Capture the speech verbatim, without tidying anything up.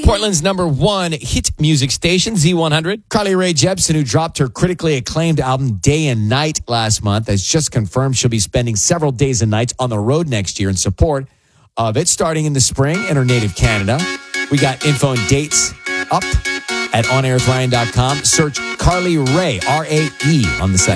Portland's number one hit music station, Z one hundred. Carly Rae Jepsen, who dropped her critically acclaimed album Day and Night last month, has just confirmed she'll be spending several days and nights on the road next year in support of it, starting in the spring in her native Canada. We got info and dates up at on air with ryan dot com. Search Carly Rae, R A E, on the site.